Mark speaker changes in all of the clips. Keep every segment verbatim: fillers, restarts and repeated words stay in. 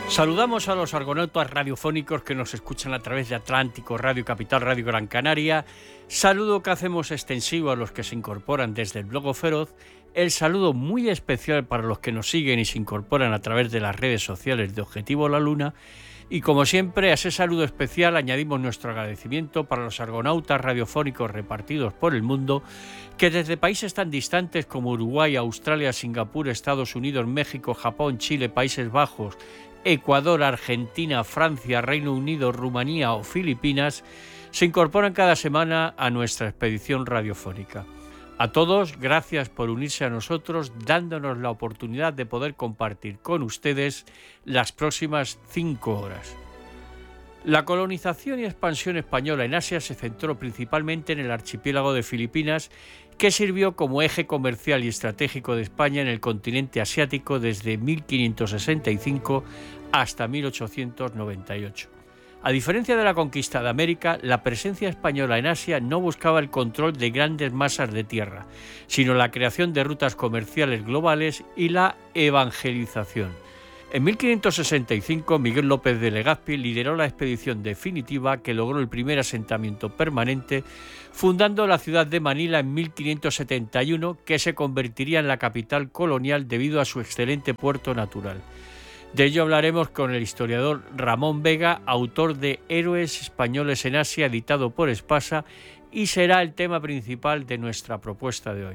Speaker 1: Saludamos a los argonautas radiofónicos que nos escuchan a través de Atlántico, Radio Capital, Radio Gran Canaria. Saludo que hacemos extensivo a los que se incorporan desde el Blog Feroz. El saludo muy especial para los que nos siguen y se incorporan a través de las redes sociales de Objetivo La Luna. Y como siempre, a ese saludo especial añadimos nuestro agradecimiento para los argonautas radiofónicos repartidos por el mundo que desde países tan distantes como Uruguay, Australia, Singapur, Estados Unidos, México, Japón, Chile, Países Bajos, Ecuador, Argentina, Francia, Reino Unido, Rumanía o Filipinas se incorporan cada semana a nuestra expedición radiofónica. A todos, gracias por unirse a nosotros, dándonos la oportunidad de poder compartir con ustedes las próximas cinco horas. La colonización y expansión española en Asia se centró principalmente en el archipiélago de Filipinas, que sirvió como eje comercial y estratégico de España en el continente asiático desde mil quinientos sesenta y cinco hasta mil ochocientos noventa y ocho. A diferencia de la conquista de América, la presencia española en Asia no buscaba el control de grandes masas de tierra, sino la creación de rutas comerciales globales y la evangelización. En mil quinientos sesenta y cinco, Miguel López de Legazpi lideró la expedición definitiva que logró el primer asentamiento permanente, fundando la ciudad de Manila en mil quinientos setenta y uno, que se convertiría en la capital colonial debido a su excelente puerto natural. De ello hablaremos con el historiador Ramón Vega, autor de Héroes Españoles en Asia, editado por Espasa, y será el tema principal de nuestra propuesta de hoy.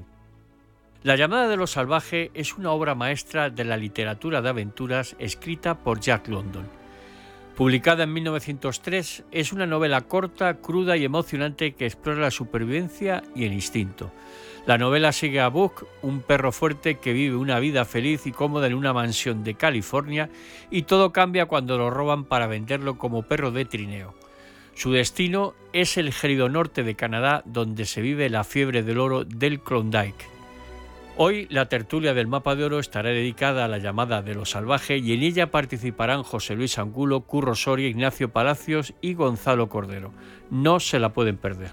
Speaker 1: La llamada de lo salvaje es una obra maestra de la literatura de aventuras escrita por Jack London. Publicada en mil novecientos tres, es una novela corta, cruda y emocionante que explora la supervivencia y el instinto. La novela sigue a Buck, un perro fuerte que vive una vida feliz y cómoda en una mansión de California, y todo cambia cuando lo roban para venderlo como perro de trineo. Su destino es el gélido norte de Canadá, donde se vive la fiebre del oro del Klondike. Hoy la tertulia del Mapa de Oro estará dedicada a la llamada de lo salvaje y en ella participarán José Luis Angulo, Curro Soria, Ignacio Palacios y Gonzalo Cordero. No se la pueden perder.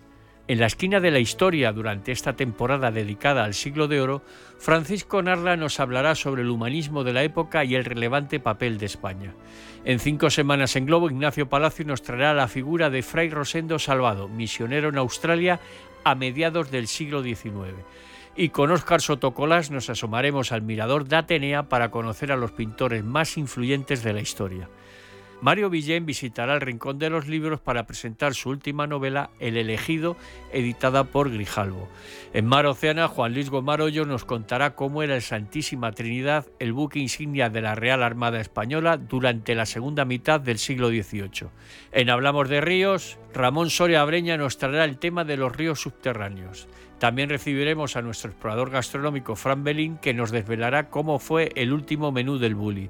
Speaker 1: En la esquina de la historia, durante esta temporada dedicada al siglo de oro, Francisco Narla nos hablará sobre el humanismo de la época y el relevante papel de España. En cinco semanas en Globo, Ignacio Palacios nos traerá la figura de Fray Rosendo Salvado, misionero en Australia a mediados del siglo diecinueve. Y con Óscar Sotocolás nos asomaremos al Mirador de Atenea para conocer a los pintores más influyentes de la historia. Mario Villén visitará el Rincón de los Libros para presentar su última novela, El elegido, editada por Grijalbo. En Mar Océana, Juan Luis Gomar Hoyo nos contará cómo era el Santísima Trinidad, el buque insignia de la Real Armada Española durante la segunda mitad del siglo dieciocho. En Hablamos de Ríos, Ramón Soria Abreña nos traerá el tema de los ríos subterráneos. También recibiremos a nuestro explorador gastronómico Fran Belín, que nos desvelará cómo fue el último menú del Bulli.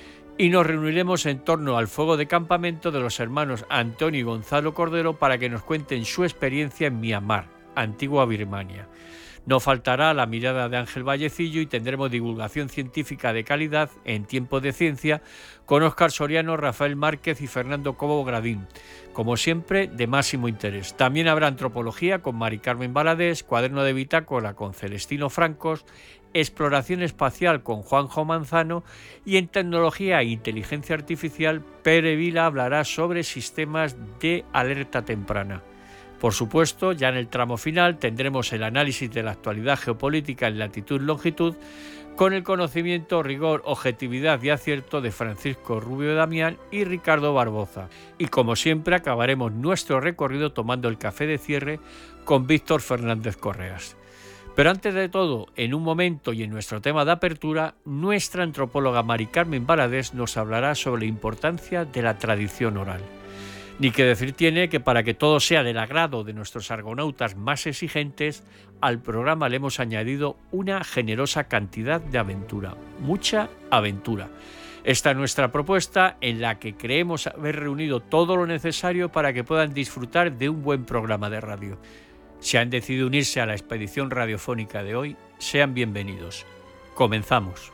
Speaker 1: Y nos reuniremos en torno al fuego de campamento de los hermanos Antonio y Gonzalo Cordero para que nos cuenten su experiencia en Myanmar, antigua Birmania. No faltará la mirada de Ángel Vallecillo y tendremos divulgación científica de calidad en Tiempo de Ciencia con Óscar Soriano, Rafael Márquez y Fernando Cobo Gradín. Como siempre, de máximo interés. También habrá antropología con Mari Carmen Valadés, cuaderno de bitácora con Celestino Francos, exploración espacial con Juanjo Manzano y en tecnología e inteligencia artificial, Pere Vila hablará sobre sistemas de alerta temprana. Por supuesto, ya en el tramo final tendremos el análisis de la actualidad geopolítica en latitud-longitud con el conocimiento, rigor, objetividad y acierto de Francisco Rubio Damián y Ricardo Barboza. Y como siempre acabaremos nuestro recorrido tomando el café de cierre con Víctor Fernández Correas. Pero antes de todo, en un momento y en nuestro tema de apertura, nuestra antropóloga Mari Carmen Valadés nos hablará sobre la importancia de la tradición oral. Ni que decir tiene que para que todo sea del agrado de nuestros argonautas más exigentes, al programa le hemos añadido una generosa cantidad de aventura, mucha aventura. Esta es nuestra propuesta en la que creemos haber reunido todo lo necesario para que puedan disfrutar de un buen programa de radio. Si han decidido unirse a la expedición radiofónica de hoy, sean bienvenidos. Comenzamos.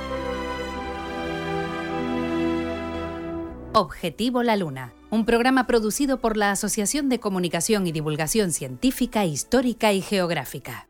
Speaker 2: Objetivo La Luna, un programa producido por la Asociación de Comunicación y Divulgación Científica, Histórica y Geográfica.